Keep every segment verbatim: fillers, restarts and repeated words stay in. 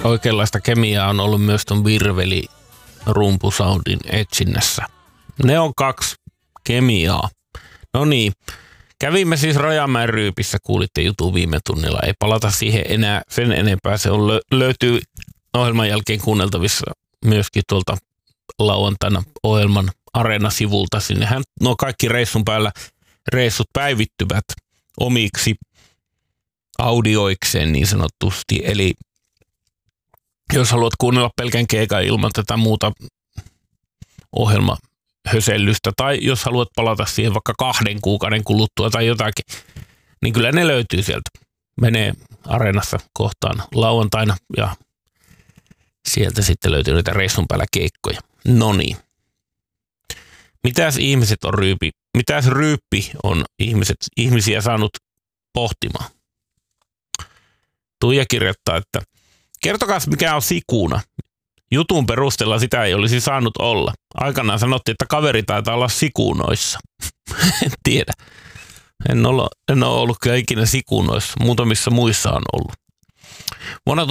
oikeanlaista kemiaa on ollut myös ton virveli rumpusoundin etsinnässä. Ne on kaksi kemiaa. No niin, kävimme siis Rajamäen ryypissä, kuulitte jutun viime tunnilla. Ei palata siihen enää sen enempää. Se on lö- löytyy ohjelman jälkeen kuunneltavissa myöskin tuolta lauantaina ohjelman Areena-sivulta. Sinnehän nuo kaikki reissun päällä reissut päivittyvät omiksi audioikseen niin sanotusti. Eli jos haluat kuunnella pelkän keikan ilman tätä muuta ohjelmahösellystä, tai jos haluat palata siihen vaikka kahden kuukauden kuluttua tai jotakin, niin kyllä ne löytyy sieltä. Menee Areenassa kohtaan lauantaina ja sieltä sitten löytyy niitä reissun päällä keikkoja. No niin. Mitäs ihmiset on ryypi? Mitäs ryyppi on ihmiset, ihmisiä saanut pohtimaan? Tuija kirjoittaa, että kertokaa mikä on sikuna. Jutun perusteella sitä ei olisi saanut olla. Aikanaan sanottiin, että kaveri taitaa olla sikunoissa. En tiedä. En ole, en ole ollut kyllä ikinä sikunoissa. Muutamissa muissa on ollut. Vuonna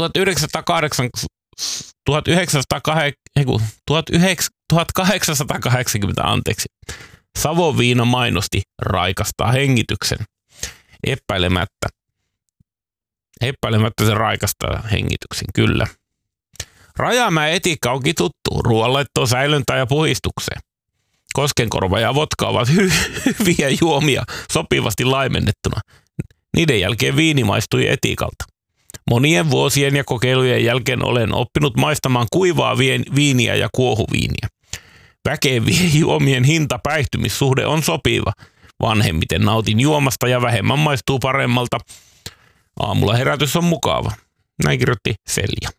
tuhatkahdeksansataakahdeksankymmentä anteeksi, Savonviina mainosti raikastaa hengityksen. Epäilemättä. Epäilemättä se raikastaa hengityksen, kyllä. Rajamäen etiikka onkin tuttu. Ruoanlaittoon, säilöntään ja puhistukseen. Koskenkorva ja vodka ovat hy- hyviä juomia sopivasti laimennettuna. Niiden jälkeen viini maistui etiikalta. Monien vuosien ja kokeilujen jälkeen olen oppinut maistamaan kuivaa viiniä ja kuohuviiniä. Väkevien juomien hinta-päihtymissuhde on sopiva. Vanhemmiten nautin juomasta ja vähemmän maistuu paremmalta. Aamulla herätys on mukava. Näin kirjoitti Selja.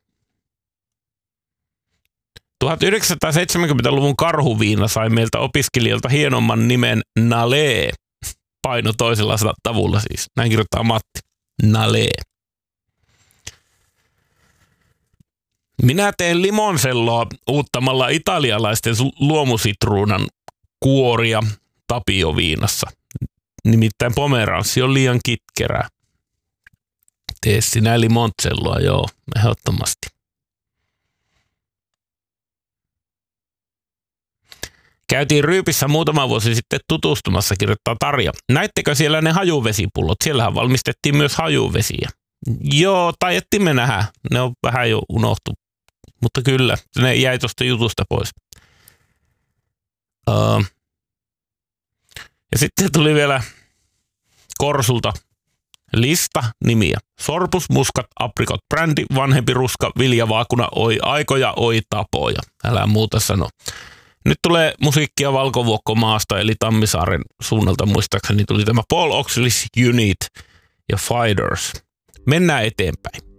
tuhatyhdeksänsataaseitsemänkymmentäluvun karhuviina sai meiltä opiskelijoilta hienomman nimen Nalee. Paino toisella tavulla siis. Näin kirjoittaa Matti. Nalee. Minä teen limonselloa uuttamalla italialaisten luomusitruunan kuoria tapioviinassa. Nimittäin pomeranssi on liian kitkerää. Tee sinä limonselloa, joo, ehdottomasti. Käytiin Ryypissä muutama vuosi sitten tutustumassa, kirjoittaa Tarja. Näittekö siellä ne hajuvesipullot? Siellähän valmistettiin myös hajuvesiä. Joo, taidettiin me nähdä. Ne on vähän jo unohtu. Mutta kyllä, ne jäi tuosta jutusta pois. Uh. Ja sitten tuli vielä Korsulta lista nimiä. Sorpus, muskat, aprikot, brändi, vanhempi ruska, viljavaakuna, oi aikoja, oi tapoja. Älä muuta sano. Nyt tulee musiikkia Valkovuokko-maasta, eli Tammisaaren suunnalta muistaakseni tuli tämä Paul Oxley's Unit ja Fighters. Mennään eteenpäin.